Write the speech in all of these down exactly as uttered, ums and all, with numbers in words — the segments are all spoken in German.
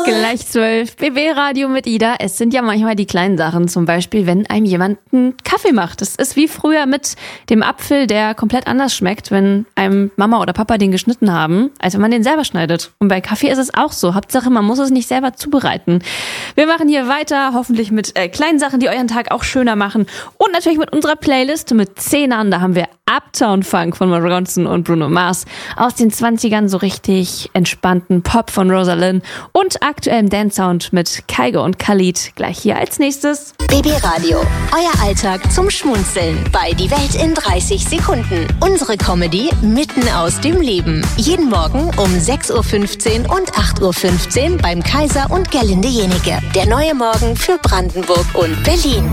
Gleich zwölf. B B-Radio mit Ida. Es sind ja manchmal die kleinen Sachen. Zum Beispiel, wenn einem jemand einen Kaffee macht. Das ist wie früher mit dem Apfel, der komplett anders schmeckt, wenn einem Mama oder Papa den geschnitten haben, als wenn man den selber schneidet. Und bei Kaffee ist es auch so. Hauptsache, man muss es nicht selber zubereiten. Wir machen hier weiter, hoffentlich mit äh, kleinen Sachen, die euren Tag auch schöner machen. Und natürlich mit unserer Playlist mit Zehnern. Da haben wir Uptown Funk von Mark Ronson und Bruno Mars. Aus den zwanzigern so richtig entspannten Pop von Rosalind. Und aktuellem Dance-Sound mit Kygo und Khalid. Gleich hier als nächstes. B B-Radio. Euer Alltag zum Schmunzeln. Bei Die Welt in dreißig Sekunden. Unsere Comedy mitten aus dem Leben. Jeden Morgen um sechs Uhr fünfzehn und acht Uhr fünfzehn beim Kaiser und Gerlinde Jenike. Der neue Morgen für Brandenburg und Berlin.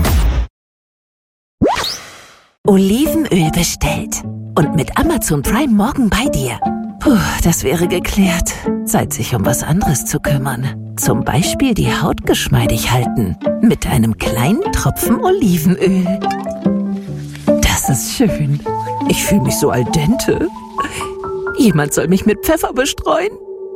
Olivenöl bestellt. Und mit Amazon Prime morgen bei dir. Puh, das wäre geklärt. Zeit, sich um was anderes zu kümmern. Zum Beispiel die Haut geschmeidig halten. Mit einem kleinen Tropfen Olivenöl. Das ist schön. Ich fühle mich so al dente. Jemand soll mich mit Pfeffer bestreuen.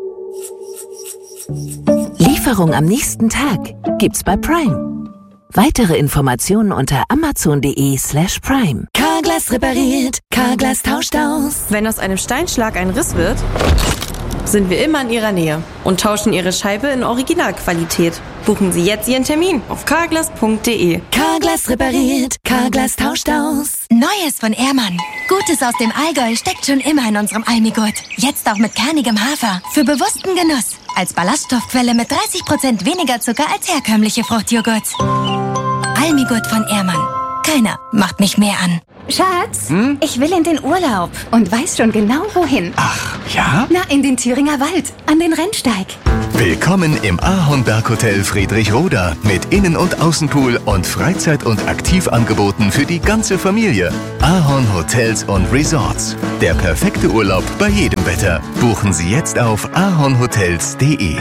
Lieferung am nächsten Tag gibt's bei Prime. Weitere Informationen unter amazon.de slash prime. Carglass repariert, Carglass tauscht aus. Wenn aus einem Steinschlag ein Riss wird, sind wir immer in Ihrer Nähe und tauschen Ihre Scheibe in Originalqualität. Buchen Sie jetzt Ihren Termin auf carglass punkt de. Carglass repariert, Carglass tauscht aus. Neues von Ehrmann. Gutes aus dem Allgäu steckt schon immer in unserem Almigurt. Jetzt auch mit kernigem Hafer. Für bewussten Genuss. Als Ballaststoffquelle mit dreißig Prozent weniger Zucker als herkömmliche Fruchtjoghurt. Almigurt von Ehrmann. Keiner macht mich mehr an. Schatz, hm? Ich will in den Urlaub und weiß schon genau wohin. Ach, ja? Na, in den Thüringer Wald, an den Rennsteig. Willkommen im Ahornberg-Hotel Friedrichroda mit Innen- und Außenpool und Freizeit- und Aktivangeboten für die ganze Familie. Ahorn Hotels und Resorts. Der perfekte Urlaub bei jedem Wetter. Buchen Sie jetzt auf ahornhotels punkt de.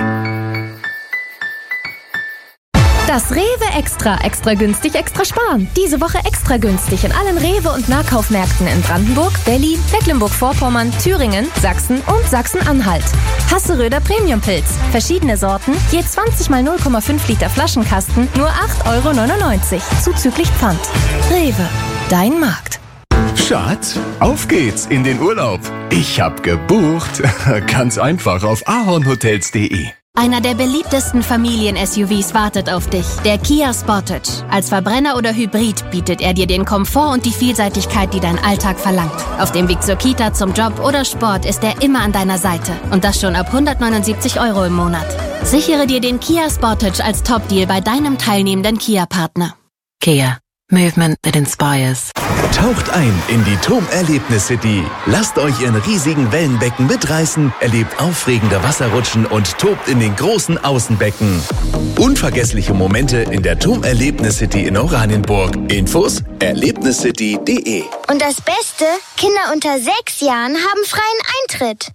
Das Rewe Extra. Extra günstig, extra sparen. Diese Woche extra günstig in allen Rewe- und Nahkaufmärkten in Brandenburg, Berlin, Mecklenburg-Vorpommern, Thüringen, Sachsen und Sachsen-Anhalt. Hasseröder Premiumpilz. Verschiedene Sorten, je zwanzig mal null Komma fünf Liter Flaschenkasten, nur acht Euro neunundneunzig. Zuzüglich Pfand. Rewe. Dein Markt. Schatz, auf geht's in den Urlaub. Ich hab gebucht. Ganz einfach auf ahornhotels punkt de. Einer der beliebtesten Familien-S U Vs wartet auf dich. Der Kia Sportage. Als Verbrenner oder Hybrid bietet er dir den Komfort und die Vielseitigkeit, die dein Alltag verlangt. Auf dem Weg zur Kita, zum Job oder Sport ist er immer an deiner Seite. Und das schon ab hundertneunundsiebzig Euro im Monat. Sichere dir den Kia Sportage als Top-Deal bei deinem teilnehmenden Kia-Partner. Kia. Movement that inspires. Taucht ein in die TOM-Erlebnis-City. Lasst euch in riesigen Wellenbecken mitreißen, erlebt aufregende Wasserrutschen und tobt in den großen Außenbecken. Unvergessliche Momente in der TOM-Erlebnis-City in Oranienburg. Infos erlebniscity punkt de. Und das Beste, Kinder unter sechs Jahren haben freien Eintritt.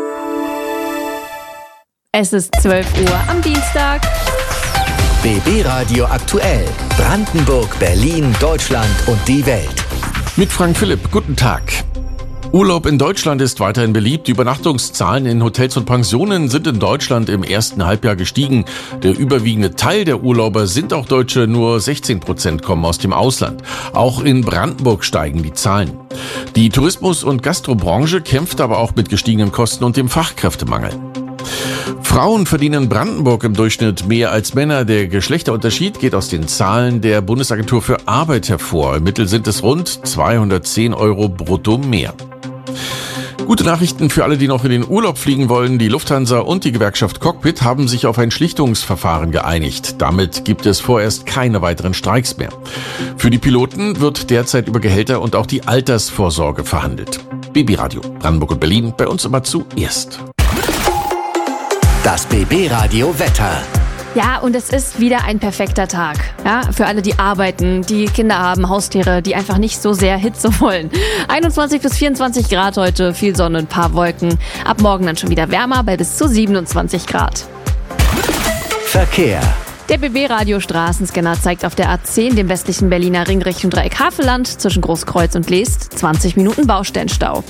Es ist zwölf Uhr am Dienstag. B B-Radio aktuell. Brandenburg, Berlin, Deutschland und die Welt. Mit Frank Philipp, guten Tag. Urlaub in Deutschland ist weiterhin beliebt. Die Übernachtungszahlen in Hotels und Pensionen sind in Deutschland im ersten Halbjahr gestiegen. Der überwiegende Teil der Urlauber sind auch Deutsche, nur sechzehn Prozent kommen aus dem Ausland. Auch in Brandenburg steigen die Zahlen. Die Tourismus- und Gastrobranche kämpft aber auch mit gestiegenen Kosten und dem Fachkräftemangel. Frauen verdienen in Brandenburg im Durchschnitt mehr als Männer. Der Geschlechterunterschied geht aus den Zahlen der Bundesagentur für Arbeit hervor. Im Mittel sind es rund zweihundertzehn Euro brutto mehr. Gute Nachrichten für alle, die noch in den Urlaub fliegen wollen. Die Lufthansa und die Gewerkschaft Cockpit haben sich auf ein Schlichtungsverfahren geeinigt. Damit gibt es vorerst keine weiteren Streiks mehr. Für die Piloten wird derzeit über Gehälter und auch die Altersvorsorge verhandelt. B B-Radio, Brandenburg und Berlin, bei uns immer zuerst. Das B B-Radio Wetter. Ja, und es ist wieder ein perfekter Tag. Ja, für alle, die arbeiten, die Kinder haben, Haustiere, die einfach nicht so sehr Hitze wollen. einundzwanzig bis vierundzwanzig Grad heute, viel Sonne, ein paar Wolken. Ab morgen dann schon wieder wärmer bei bis zu siebenundzwanzig Grad. Verkehr. Der B B-Radio-Straßenscanner zeigt auf der A zehn, dem westlichen Berliner Ring Richtung Dreieck Havelland, zwischen Großkreuz und Leest, zwanzig Minuten Baustellenstau.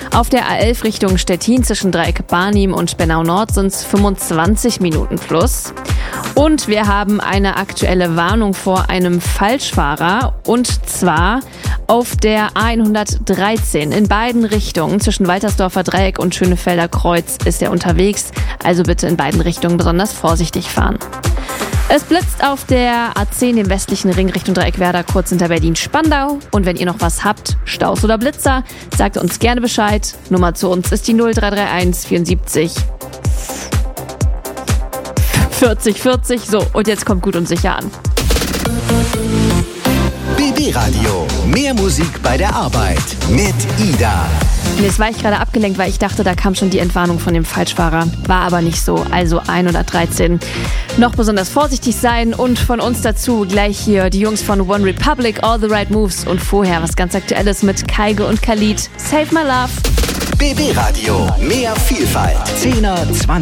Auf der A elf Richtung Stettin zwischen Dreieck-Barnim und Bernau-Nord sind es fünfundzwanzig Minuten plus. Und wir haben eine aktuelle Warnung vor einem Falschfahrer, und zwar auf der A hundertdreizehn in beiden Richtungen zwischen Waltersdorfer Dreieck und Schönefelder Kreuz ist er unterwegs, also bitte in beiden Richtungen besonders vorsichtig fahren. Es blitzt auf der A zehn im westlichen Ring Richtung Dreieckwerder kurz hinter Berlin-Spandau. Und wenn ihr noch was habt, Staus oder Blitzer, sagt uns gerne Bescheid. Nummer zu uns ist die null drei drei eins vierundsiebzig vierzig vierzig. So, und jetzt kommt gut und sicher an. B B Radio. Mehr Musik bei der Arbeit mit Ida. Jetzt war ich gerade abgelenkt, weil ich dachte, da kam schon die Entwarnung von dem Falschfahrer. War aber nicht so. Also A hundertdreizehn. Noch besonders vorsichtig sein, und von uns dazu gleich hier die Jungs von One Republic, All the Right Moves, und vorher was ganz Aktuelles mit Kaige und Khalid. Save My Love. B B Radio. Mehr Vielfalt. zehner, zwanziger.